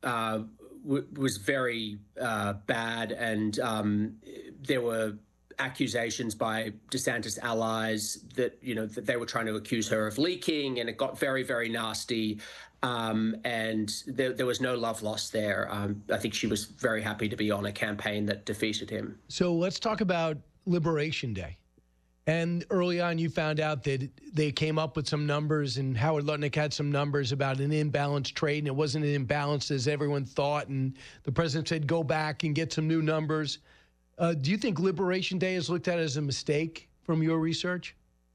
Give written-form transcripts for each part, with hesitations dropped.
was very bad, and there were accusations by DeSantis allies that that they were trying to accuse her of leaking, and it got very, very nasty. And there was no love lost there. I think she was very happy to be on a campaign that defeated him. So let's talk about Liberation Day. And early on, you found out that they came up with some numbers, and Howard Lutnick had some numbers about an imbalanced trade, and it wasn't as imbalanced as everyone thought. And the president said, go back and get some new numbers. Do you think Liberation Day is looked at as a mistake from your research?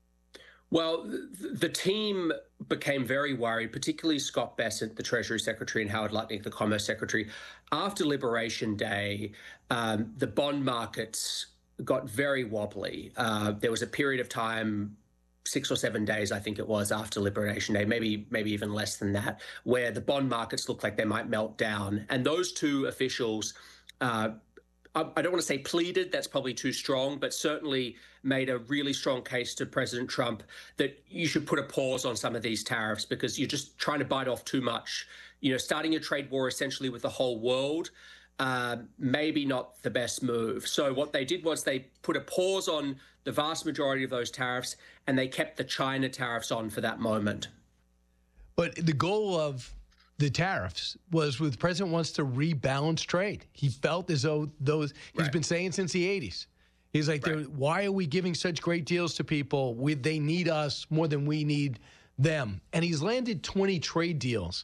Well, the team became very worried, particularly Scott Bessent, the Treasury Secretary, and Howard Lutnick, the Commerce Secretary. After Liberation Day, the bond markets got very wobbly. There was a period of time, 6 or 7 days, I think it was, after Liberation Day, maybe even less than that, where the bond markets looked like they might melt down. And those two officials, I don't want to say pleaded, that's probably too strong, but certainly made a really strong case to President Trump that you should put a pause on some of these tariffs because you're just trying to bite off too much. Starting a trade war essentially with the whole world, maybe not the best move. So what they did was they put a pause on the vast majority of those tariffs, and they kept the China tariffs on for that moment. But the goal of the tariffs was the president wants to rebalance trade. He felt as though he's been saying since the 80s. He's like, why are we giving such great deals to people? They need us more than we need them. And he's landed 20 trade deals.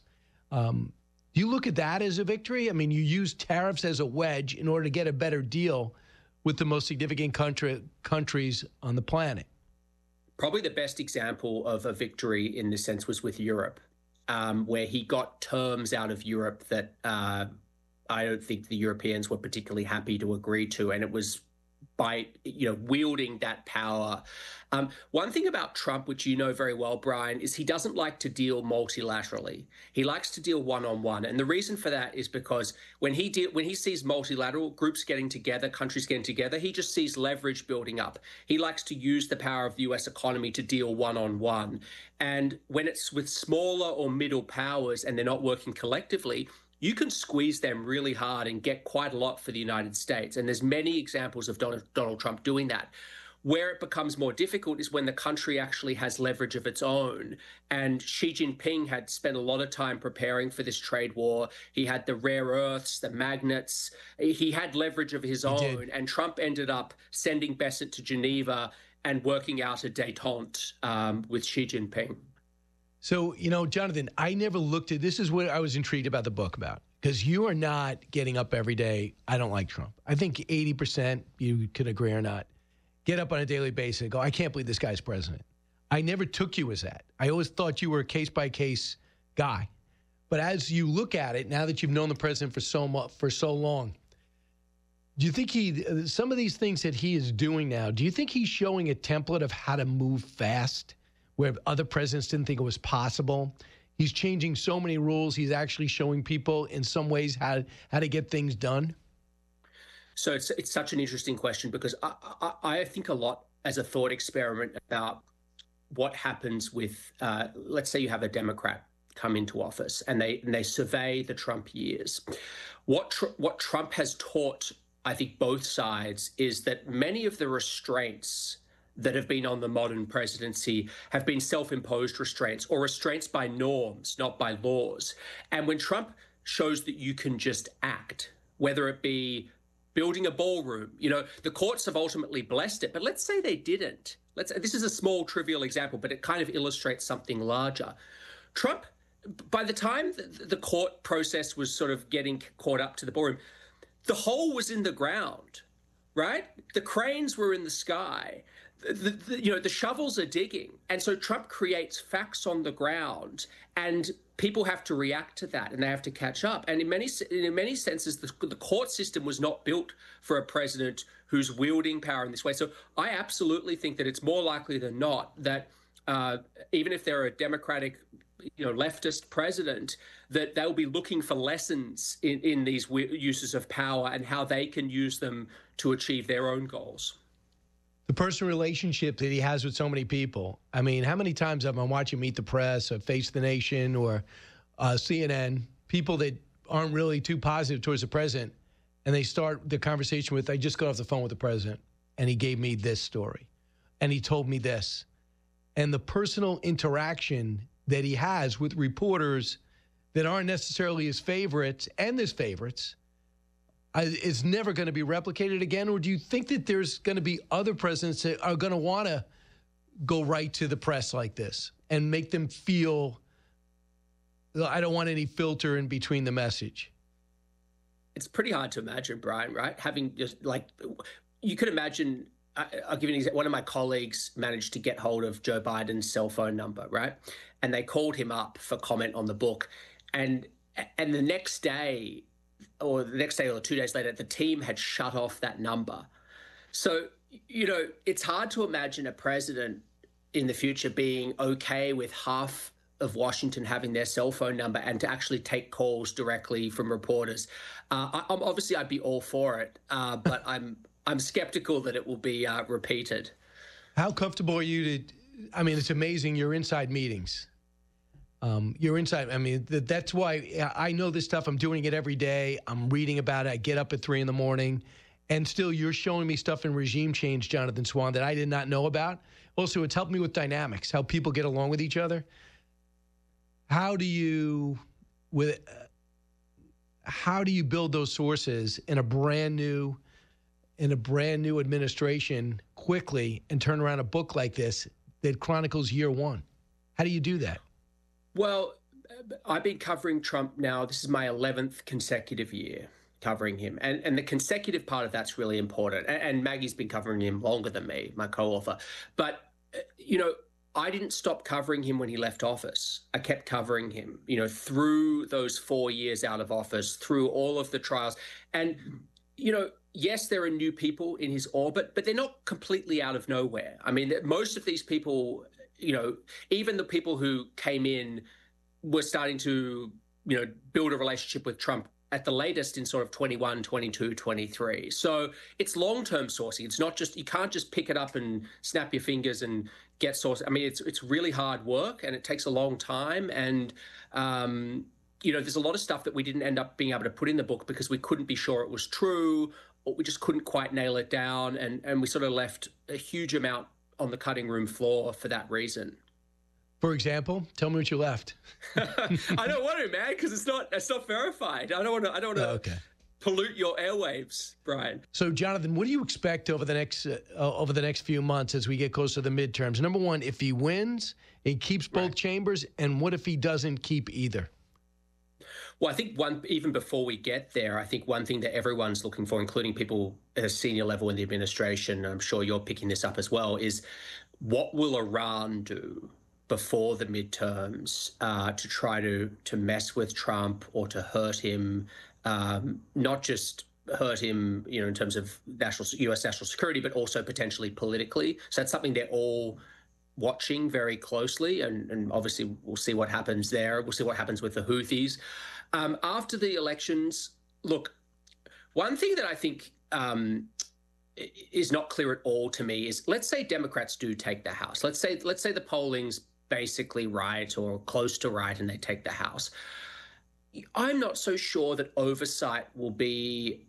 Do you look at that as a victory? I mean, you use tariffs as a wedge in order to get a better deal with the most significant countries on the planet. Probably the best example of a victory in this sense was with Europe, where he got terms out of Europe that I don't think the Europeans were particularly happy to agree to. And it was by wielding that power. One thing about Trump, which you know very well, Brian, is he doesn't like to deal multilaterally. He likes to deal one-on-one. And the reason for that is because when he sees multilateral groups getting together, countries getting together, he just sees leverage building up. He likes to use the power of the US economy to deal one-on-one. And when it's with smaller or middle powers and they're not working collectively, you can squeeze them really hard and get quite a lot for the United States. And there's many examples of Donald Trump doing that. Where it becomes more difficult is when the country actually has leverage of its own. And Xi Jinping had spent a lot of time preparing for this trade war. He had the rare earths, the magnets. He had leverage of his own. And Trump ended up sending Bessent to Geneva and working out a détente with Xi Jinping. So, Jonathan, I never looked at this. Is what I was intrigued about the book about, because you are not getting up every day. I don't like Trump. I think 80%, you could agree or not, get up on a daily basis and go, I can't believe this guy's president. I never took you as that. I always thought you were a case-by-case guy. But as you look at it, now that you've known the president for so long, do you think some of these things that he is doing now, do you think he's showing a template of how to move fast, where other presidents didn't think it was possible? He's changing so many rules. He's actually showing people in some ways how to get things done. So it's such an interesting question because I think a lot as a thought experiment about what happens with, let's say you have a Democrat come into office and they survey the Trump years. What Trump has taught, I think, both sides is that many of the restraints that have been on the modern presidency have been self-imposed restraints or restraints by norms, not by laws. And when Trump shows that you can just act, whether it be building a ballroom, the courts have ultimately blessed it, but let's say they didn't. This is a small, trivial example, but it kind of illustrates something larger. Trump, by the time the court process was sort of getting caught up to the ballroom, the hole was in the ground, right? The cranes were in the sky. The shovels are digging. And so Trump creates facts on the ground, and people have to react to that and they have to catch up. And in many senses, the court system was not built for a president who's wielding power in this way. So I absolutely think that it's more likely than not that even if they're a Democratic, leftist president, that they'll be looking for lessons in these uses of power and how they can use them to achieve their own goals. The personal relationship that he has with so many people. I mean, how many times have I watched him Meet the Press or Face the Nation or CNN, people that aren't really too positive towards the president, and they start the conversation with, I just got off the phone with the president, and he gave me this story, and he told me this. And the personal interaction that he has with reporters that aren't necessarily his favorites and his favorites is never going to be replicated again? Or do you think that there's going to be other presidents that are going to want to go right to the press like this and make them feel, I don't want any filter in between the message? It's pretty hard to imagine, Brian, right? Having just like, you could imagine, I'll give you an example. One of my colleagues managed to get hold of Joe Biden's cell phone number, right? And they called him up for comment on the book. And the next day, or 2 days later, the team had shut off that number. So, you know, it's hard to imagine a president in the future being okay with half of Washington having their cell phone number and to actually take calls directly from reporters. Obviously, I'd be all for it, but I'm skeptical that it will be repeated. How comfortable are you to, I mean, it's amazing, you're inside meetings. You're inside. I mean, that's why I know this stuff. I'm doing it every day. I'm reading about it. I get up at 3 a.m. And still, you're showing me stuff in regime change, Jonathan Swan, that I did not know about. Also, it's helped me with dynamics, how people get along with each other. How do you build those sources in a brand new administration quickly and turn around a book like this that chronicles year one? How do you do that? Well, I've been covering Trump now. This is my 11th consecutive year covering him. And the consecutive part of that's really important. And Maggie's been covering him longer than me, my co-author. But, you know, I didn't stop covering him when he left office. I kept covering him, you know, through those 4 years out of office, through all of the trials. And, you know, yes, there are new people in his orbit, but they're not completely out of nowhere. I mean, most of these people, you know, even the people who came in were starting to, you know, build a relationship with Trump at the latest in sort of 21, 22, 23. So it's long-term sourcing. It's not just, you can't just pick it up and snap your fingers and get source. I mean, it's really hard work and it takes a long time. And, you know, there's a lot of stuff that we didn't end up being able to put in the book because we couldn't be sure it was true, or we just couldn't quite nail it down. And we sort of left a huge amount on the cutting room floor for that reason. For example, tell me what you left. I don't want to, man, because it's not verified. I don't want to pollute your airwaves, Brian. So, Jonathan, what do you expect over the next few months as we get closer to the midterms? Number one, if he wins, he keeps both chambers, and what if he doesn't keep either? Well, I think even before we get there, I think one thing that everyone's looking for, including people at a senior level in the administration, I'm sure you're picking this up as well, is what will Iran do before the midterms to try to mess with Trump or to hurt him, not just hurt him, you know, in terms of U.S. national security, but also potentially politically. So that's something they're all watching very closely, and obviously we'll see what happens there. We'll see what happens with the Houthis. After the elections, look, one thing that I think is not clear at all to me is, let's say Democrats do take the House. Let's say the polling's basically right or close to right and they take the House. I'm not so sure that oversight will be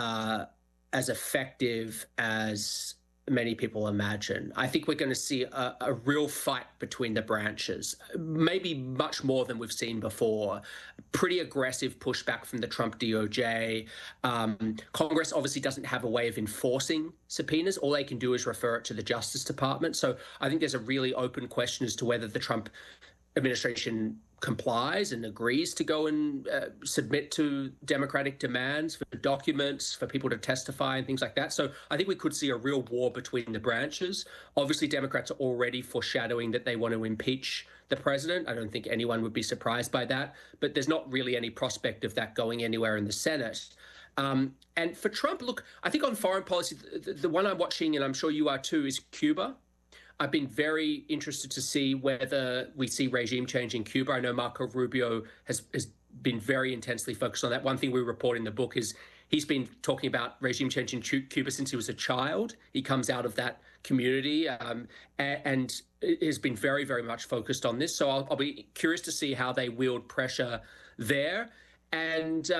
as effective as many people imagine. I think we're going to see a real fight between the branches, maybe much more than we've seen before. Pretty aggressive pushback from the Trump DOJ. Congress obviously doesn't have a way of enforcing subpoenas. All they can do is refer it to the Justice Department. So I think there's a really open question as to whether the Trump administration complies and agrees to go and submit to Democratic demands for documents, for people to testify and things like that. So I think we could see a real war between the branches. Obviously, Democrats are already foreshadowing that they want to impeach the president. I don't think anyone would be surprised by that, but there's not really any prospect of that going anywhere in the Senate. And for Trump, look, I think on foreign policy, the one I'm watching, and I'm sure you are too, is Cuba. I've been very interested to see whether we see regime change in Cuba. I know Marco Rubio has been very intensely focused on that. One thing we report in the book is he's been talking about regime change in Cuba since he was a child. He comes out of that community and has been very, very much focused on this. So I'll be curious to see how they wield pressure there. And